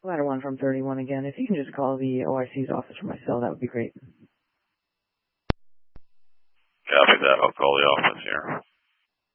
Ladder 1 from 31 again. If you can just call the OIC's office for my cell, that would be great. Copy that. I'll call the office here.